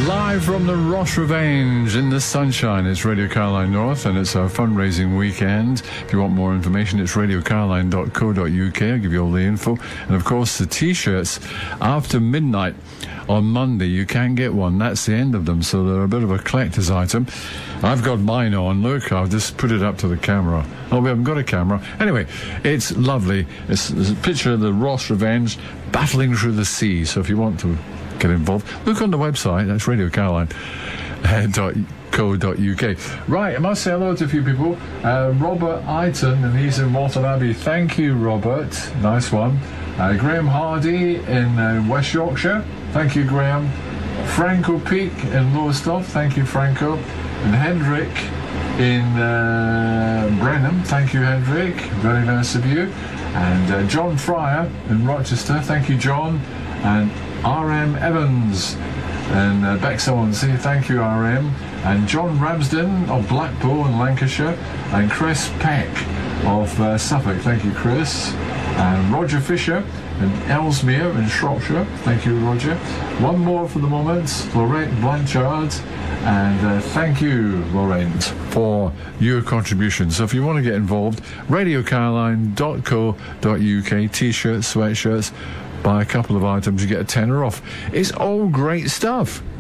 Live from the Ross Revenge in the sunshine. It's Radio Caroline North, and it's our fundraising weekend. If you want more information, it's radiocaroline.co.uk. I'll give you all the info. And of course, the T-shirts after midnight on Monday. You can't get one. That's the end of them. So they're a bit of a collector's item. I've got mine on. Look, I'll just put it up to the camera. Oh, we haven't got a camera. Anyway, it's lovely. It's a picture of the Ross Revenge battling through the sea. So if you want to get involved, look on the website. That's radiocaroline.co.uk. Right, I must say hello to a few people. Robert Iton, and he's in Walton Abbey. Thank you, Robert. Nice one. Graham Hardy in West Yorkshire. Thank you, Graham. Franco Peak in Lowestoft. Thank you, Franco. And Hendrik in Brenham. Thank you, Hendrik. Very nice of you. And John Fryer in Rochester. Thank you, John. And R.M. Evans and Bexonsey. Thank you, R.M. And John Ramsden of Blackpool in Lancashire. And Chris Peck of Suffolk. Thank you, Chris. And Roger Fisher in Ellesmere in Shropshire. Thank you, Roger. One more for the moment. Laurent Blanchard. And thank you, Laurent, for your contribution. So if you want to get involved, radiocaroline.co.uk, T-shirts, sweatshirts, buy a couple of items, you get a tenner off. It's all great stuff.